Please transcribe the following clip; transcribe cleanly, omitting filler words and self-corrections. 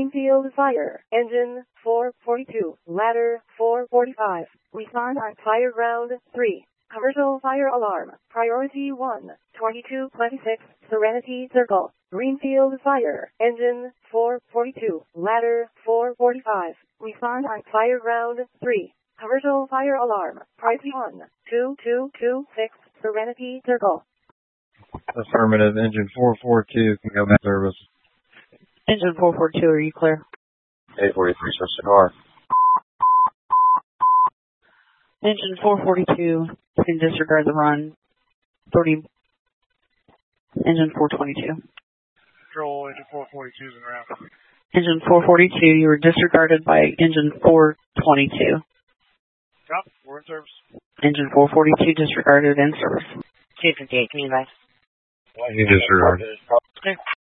Greenfield Fire, Engine 442, Ladder 445. Respond on Fire Ground 3. Commercial Fire Alarm, Priority 1, 2226, Serenity Circle. Greenfield Fire, Engine 442, Ladder 445. Respond on Fire Ground 3. Commercial Fire Alarm, Priority 1, 2226, Serenity Circle. Affirmative. Engine 442 can go back to service. Engine 442, are you clear? 843, switch the car. Engine 442 can disregard the run. 30. Engine 422. Control, Engine 442 is in route. Engine 442, you were disregarded by engine 422. Copy, we're in service. Engine 442 disregarded in service. 258, can you advise? You disregarded. Clear.